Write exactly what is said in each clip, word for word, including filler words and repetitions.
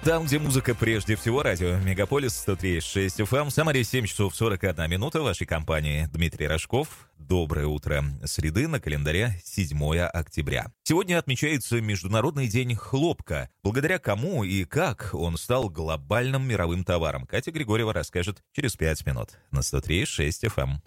Там, где музыка прежде всего, радио Мегаполис сто три и шесть эф эм. В Самаре семь часов сорок одна минута. В вашей компании Дмитрий Рожков. Доброе утро. Среды, на календаре седьмое октября. Сегодня отмечается Международный день хлопка. Благодаря кому и как он стал глобальным мировым товаром, Катя Григорьева расскажет через пять минут на сто три и шесть эф эм.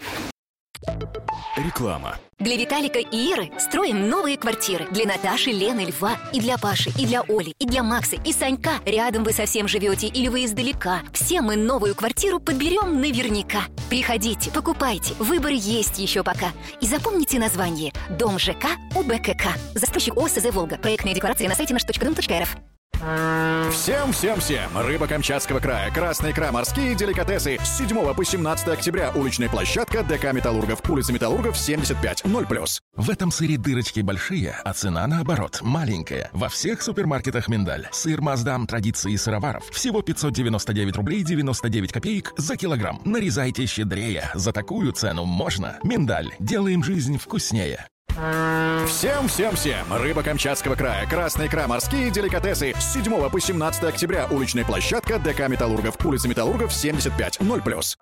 Реклама. Для Виталика и Иры строим новые квартиры. Для Наташи, Лены, Льва, и для Паши, и для Оли, и для Макса, и Санька. Рядом вы совсем живете или вы издалека. Все мы новую квартиру подберем наверняка. Приходите, покупайте, выбор есть еще пока. И запомните название: Дом ЖК УБКК. Застройщик ОСЗ «Волга». Проектные декорации на сайте наш точка дом точка эр эф. Всем-всем-всем! Рыба Камчатского края, красная икра, морские деликатесы. С седьмого по семнадцатое октября уличная площадка ДК «Металлургов», улица Металлургов, семьдесят пять, ноль плюс. В этом сыре дырочки большие, а цена, наоборот, маленькая. Во всех супермаркетах «Миндаль». Сыр Маасдам традиции сыроваров. Всего пятьсот девяносто девять рублей девяносто девять копеек за килограмм. Нарезайте щедрее. За такую цену можно. «Миндаль». Делаем жизнь вкуснее. Всем-всем-всем! Рыба Камчатского края, красная икра, морские деликатесы. С седьмого по семнадцатое октября уличная площадка ДК «Металлургов», улица Металлургов, семьдесят пять, ноль плюс.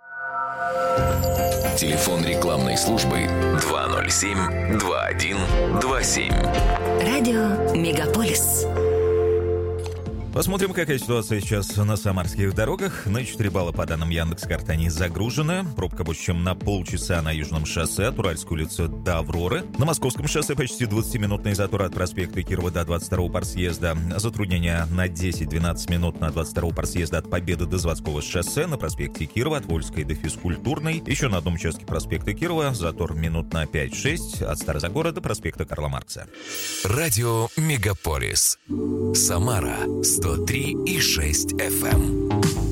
Телефон рекламной службы два ноль семь два один два семь. Радио Мегаполис. Посмотрим, какая ситуация сейчас на самарских дорогах. На четыре балла по данным Яндекс.Карты они загружены. Пробка больше, чем на полчаса на Южном шоссе от Уральской улицы до Авроры. На Московском шоссе почти двадцатиминутный затор от проспекта Кирова до двадцать второго парсъезда. Затруднения на десять-двенадцать минут на двадцать второго парсъезда от Победы до Заводского шоссе. На проспекте Кирова от Вольской до Физкультурной. Еще на одном участке проспекта Кирова затор минут на пять-шесть от Старозагора до проспекта Карла Маркса. Радио Мегаполис. Самара сто три и шесть эф эм.